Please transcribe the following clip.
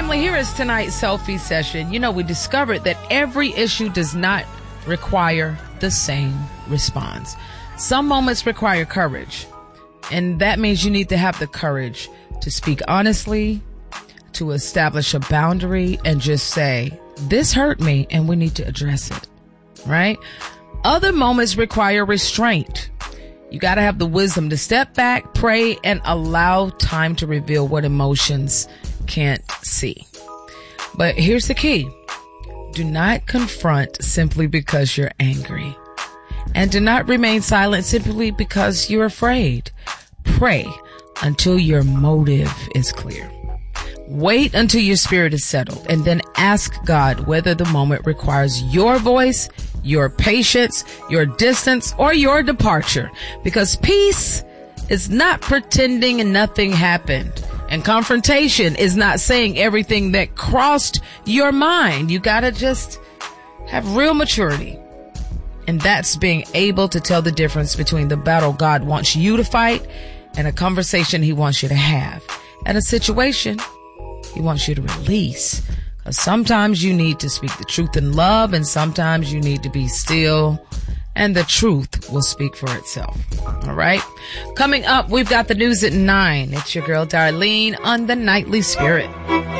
Family, here is tonight's selfie session. You know, we discovered that every issue does not require the same response. Some moments require courage, and that means you need to have the courage to speak honestly, to establish a boundary, and just say, this hurt me and we need to address it, right? Other moments require restraint. You got to have the wisdom to step back, pray, and allow time to reveal what emotions can't see. But here's the key. Do not confront simply because you're angry. And do not remain silent simply because you're afraid. Pray until your motive is clear. Wait until your spirit is settled, and then ask God whether the moment requires your voice, your patience, your distance, or your departure. Because peace is not pretending nothing happened. And confrontation is not saying everything that crossed your mind. You gotta just have real maturity. And that's being able to tell the difference between the battle God wants you to fight and a conversation he wants you to have, and a situation he wants you to release. Because sometimes you need to speak the truth in love, and sometimes you need to be still, and the truth will speak for itself. All right. Coming up, we've got the news at 9. It's your girl Darlene on the Nightly Spirit.